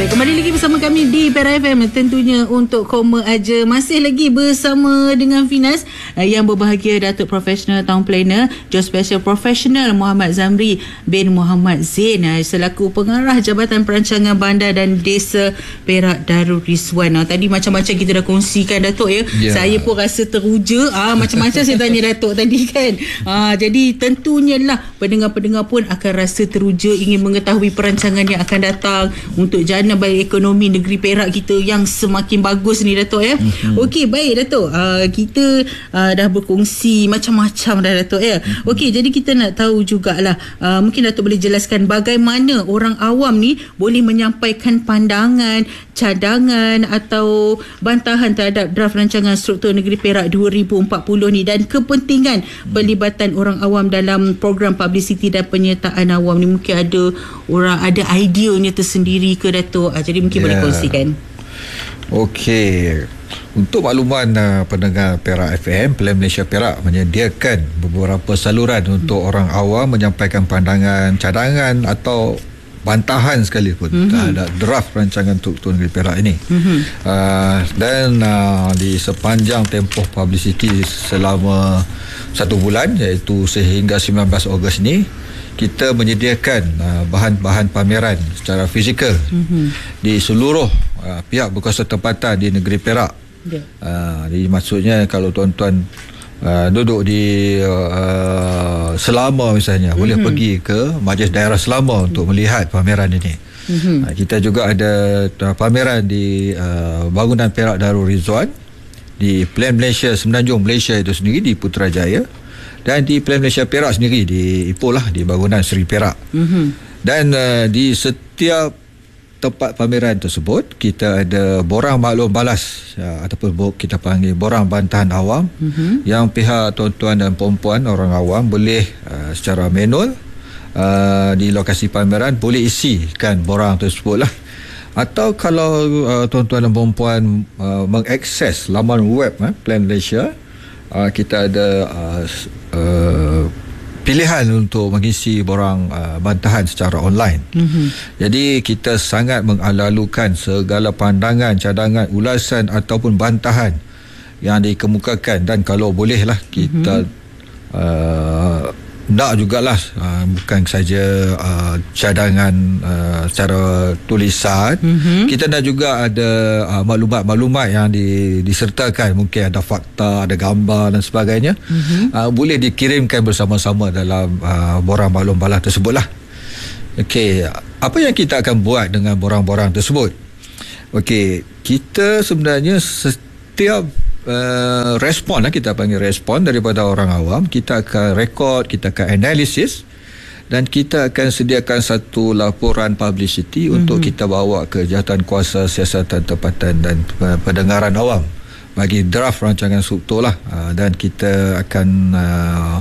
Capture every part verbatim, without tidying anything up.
Baik, kembali lagi bersama kami di Perak F M. Tentunya untuk koma aja masih lagi bersama dengan Finas, yang berbahagia Datuk Profesional Town Planner, Job Special Profesional Muhammad Zamri bin Muhammad Zain selaku pengarah Jabatan Perancangan Bandar dan Desa Perak Darul Rizwan. Tadi macam-macam kita dah kongsikan, Datuk, ya. Yeah. Saya pun rasa teruja. Ah, macam-macam saya tanya Datuk tadi kan. Ah, jadi tentunya lah pendengar-pendengar pun akan rasa teruja ingin mengetahui perancangan yang akan datang untuk jana baik ekonomi negeri Perak kita yang semakin bagus ni, Datuk, ya. Mm-hmm. Okey, baik, Datuk. Uh, kita uh, dah berkongsi macam-macam dah, Datuk, ya. Mm-hmm. Okey, jadi kita nak tahu jugalah, uh, mungkin Datuk boleh jelaskan bagaimana orang awam ni boleh menyampaikan pandangan, cadangan atau bantahan terhadap draft rancangan struktur negeri Perak dua ribu empat puluh ni, dan kepentingan pelibatan orang awam dalam program publicity dan penyertaan awam ni. Mungkin ada orang ada ideanya tersendiri ke, Datuk? Ah, jadi mungkin yeah. boleh kongsikan. Okey. Untuk makluman uh, pendengar Perak F M, Plan Malaysia Perak menyediakan beberapa saluran hmm. untuk orang awam menyampaikan pandangan, cadangan atau bantahan sekalipun mm-hmm. terhadap draft rancangan struktur negeri Perak ini. Mm-hmm. Uh, dan uh, di sepanjang tempoh publicity selama satu bulan, iaitu sehingga sembilan belas Ogos ini, kita menyediakan uh, bahan-bahan pameran secara fizikal mm-hmm. di seluruh uh, pihak berkuasa tempatan di negeri Perak. Yeah. Uh, jadi maksudnya kalau tuan-tuan Uh, duduk di uh, Selama misalnya, mm-hmm. boleh pergi ke Majlis Daerah Selama untuk melihat pameran ini. Mm-hmm. Uh, kita juga ada uh, pameran di uh, bangunan Perak Darul Rizwan, di Plan Malaysia Semenanjung Malaysia itu sendiri di Putrajaya, dan di Plan Malaysia Perak sendiri di Ipoh lah, di bangunan Seri Perak. Mm-hmm. Dan uh, di setiap tempat pameran tersebut kita ada borang maklum balas, ya, ataupun kita panggil borang bantahan awam, mm-hmm. yang pihak tuan-tuan dan puan-puan orang awam boleh uh, secara manual uh, di lokasi pameran boleh isikan borang tersebut lah. Atau kalau uh, tuan-tuan dan puan-puan uh, mengakses laman web uh, Plan Malaysia, uh, kita ada uh, uh, pilihan untuk mengisi borang uh, bantahan secara online. Mm-hmm. Jadi kita sangat mengalalukan segala pandangan, cadangan, ulasan ataupun bantahan yang dikemukakan, dan kalau bolehlah kita mm-hmm. uh, nak jugalah uh, bukan saja uh, cadangan uh, secara tulisan, mm-hmm. kita nak juga ada uh, maklumat-maklumat yang di, disertakan, mungkin ada fakta, ada gambar dan sebagainya, mm-hmm. uh, boleh dikirimkan bersama-sama dalam uh, borang maklum balas tersebutlah. Okey, apa yang kita akan buat dengan borang-borang tersebut? Okey, kita sebenarnya setiap Uh, respon lah, kita panggil respon daripada orang awam, kita akan rekod, kita akan analisis, dan kita akan sediakan satu laporan publicity mm-hmm. untuk kita bawa ke Jawatankuasa Siasatan Tempatan dan uh, Pendengaran Awam bagi draft rancangan struktur lah, uh, dan kita akan uh,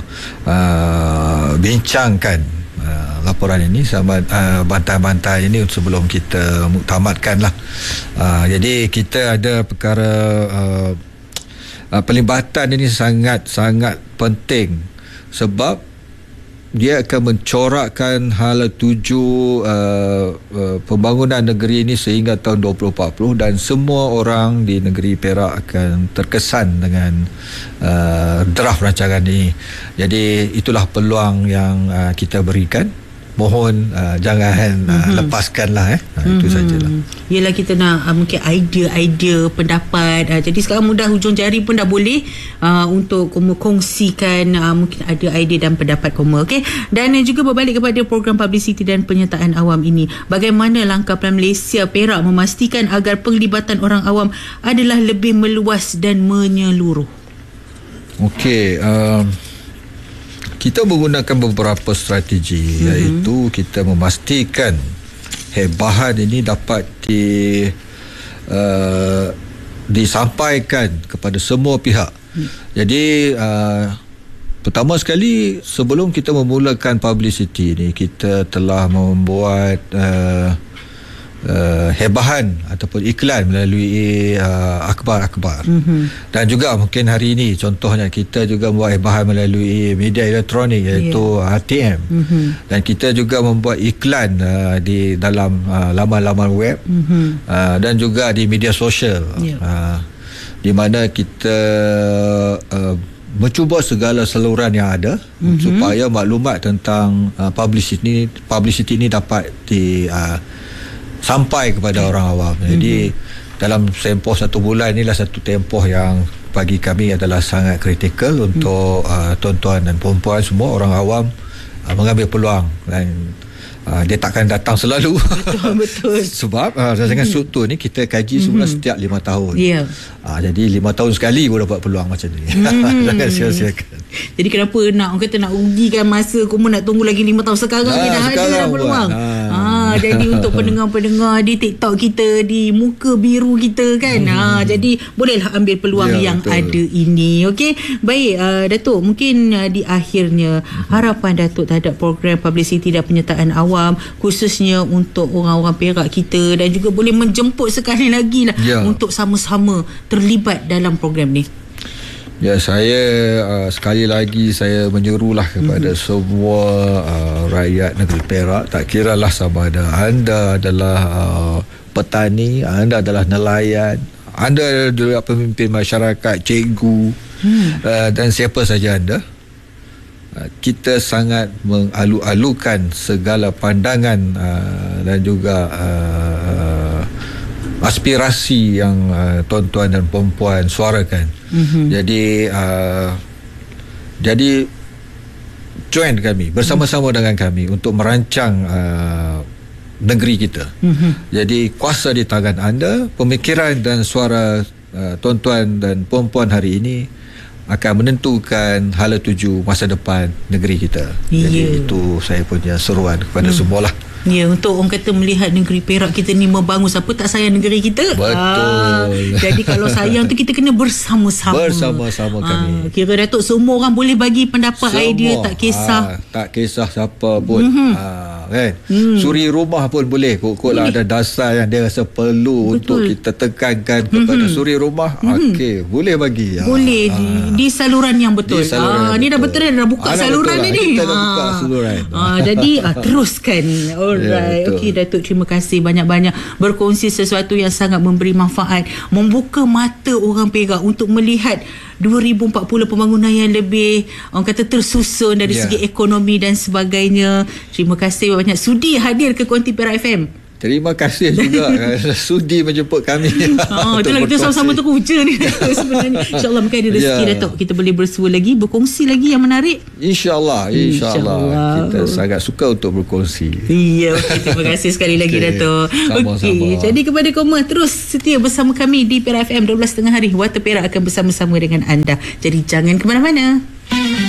uh, bincangkan uh, laporan ini sama uh, bantahan-bantahan ini sebelum kita muktamadkan lah. Uh, jadi kita ada perkara uh, Uh, pelibatan ini sangat-sangat penting sebab dia akan mencorakkan hala tuju uh, uh, pembangunan negeri ini sehingga tahun dua ribu empat puluh, dan semua orang di negeri Perak akan terkesan dengan uh, draft rancangan ini. Jadi itulah peluang yang uh, kita berikan. Mohon uh, jangan uh, mm-hmm. lepaskanlah eh. Uh, mm-hmm. Itu sajalah. Yelah, kita nak uh, mungkin idea-idea, pendapat. Uh, jadi sekarang mudah hujung jari pun dah boleh uh, untuk kongsikan uh, mungkin ada idea dan pendapat koma. Okey. Dan uh, juga berbalik kepada program publicity dan penyertaan awam ini. Bagaimana langkah Plan Malaysia Perak memastikan agar penglibatan orang awam adalah lebih meluas dan menyeluruh? Okey. Um, Kita menggunakan beberapa strategi, mm-hmm. iaitu kita memastikan hebahan ini dapat di, uh, disampaikan kepada semua pihak. Mm. Jadi uh, pertama sekali, sebelum kita memulakan publicity ini, kita telah membuat uh, uh, hebahan ataupun iklan melalui uh, akhbar-akhbar. Mm-hmm. Dan juga mungkin hari ini contohnya kita juga membuat hebahan melalui media elektronik iaitu yeah. R T M. Mm-hmm. Dan kita juga membuat iklan uh, di dalam uh, laman-laman web, mm-hmm. uh, dan juga di media sosial. Yeah. Uh, di mana kita uh, mencuba segala saluran yang ada, mm-hmm. supaya maklumat tentang uh, publicity ini publicity ini dapat di uh, sampai kepada orang awam. Jadi mm-hmm. dalam tempoh satu bulan inilah satu tempoh yang bagi kami adalah sangat kritikal untuk mm-hmm. uh, tuan-tuan dan puan-puan semua orang awam uh, mengambil peluang, dan Uh, dia takkan datang selalu. Betul, betul. Sebab uh, dengan struktur ni kita kaji semula mm-hmm. setiap lima tahun. Yeah. Uh, jadi lima tahun sekali boleh dapat peluang macam ni. Mm-hmm. Jangan sia-siakan. Jadi kenapa nak orang kata nak rugikan masa, kamu nak tunggu lagi lima tahun sekarang nah, ni dah ada dah peluang. Ha. Ha, jadi untuk pendengar-pendengar di TikTok kita, di muka biru kita kan. Hmm. Ha, jadi bolehlah ambil peluang ya, yang betul. Ada ini. Okey. Baik, uh, Datuk, mungkin uh, di akhirnya hmm. harapan Datuk terhadap program publicity dan penyertaan awam khususnya untuk orang-orang Perak kita, dan juga boleh menjemput sekali lagi lah ya. Untuk sama-sama terlibat dalam program ni. Ya, saya uh, sekali lagi saya menyerulah kepada mm-hmm. semua uh, rakyat negeri Perak, tak kiralah sama ada anda adalah uh, petani, anda adalah nelayan, anda adalah pemimpin masyarakat, cikgu, mm. uh, dan siapa saja anda, uh, kita sangat mengalu-alukan segala pandangan uh, dan juga uh, aspirasi yang uh, tuan-tuan dan puan-puan suarakan. Mm-hmm. Jadi uh, jadi join kami bersama-sama mm-hmm. dengan kami untuk merancang uh, negeri kita. Mm-hmm. Jadi kuasa di tangan anda, pemikiran dan suara uh, tuan-tuan dan puan-puan hari ini akan menentukan hala tuju masa depan negeri kita. Yeah. Jadi itu saya punya seruan kepada mm. semualah. Ya, untuk orang kata melihat negeri Perak kita ni membangun, siapa tak sayang negeri kita? Betul. Ah, jadi kalau sayang tu kita kena bersama-sama. Bersama-sama kami. Ah, kira Datuk semua orang boleh bagi pendapat, semua idea, tak kisah. Ah, tak kisah siapa pun. Mm-hmm. Ah, kan? Mm. Suri rumah pun boleh. Kok lah ada dasar yang dia rasa perlu. Betul. Untuk kita tekankan kepada mm-hmm. suri rumah. Mm-hmm. Okey, boleh bagi. Boleh ah. di, di saluran yang betul. Saluran ah, yang ni dah betul dah buka ah, saluran lah. ni. Kita dah buka saluran. Ah, jadi ah, teruskan. Alright. Ya, okey Datuk, terima kasih banyak-banyak berkongsi sesuatu yang sangat memberi manfaat, membuka mata orang Perak untuk melihat dua ribu empat puluh pembangunan yang lebih orang kata tersusun dari yeah. segi ekonomi dan sebagainya. Terima kasih banyak sudi hadir ke Konti Perak F M. Terima kasih juga sudi menjemput kami. Oh, itulah kita sama-sama terkuja ni sebenarnya. InsyaAllah mungkin ada rezeki yeah. Datuk, kita boleh bersua lagi, berkongsi lagi yang menarik. InsyaAllah, InsyaAllah. Insya kita sangat suka untuk berkongsi. Ya, okay, terima kasih sekali lagi okay. Datuk. Sama-sama. Okay. Jadi kepada Koma, terus setia bersama kami di Perak F M dua belas tiga puluh hari. Warta Perak akan bersama-sama dengan anda. Jadi jangan ke mana-mana.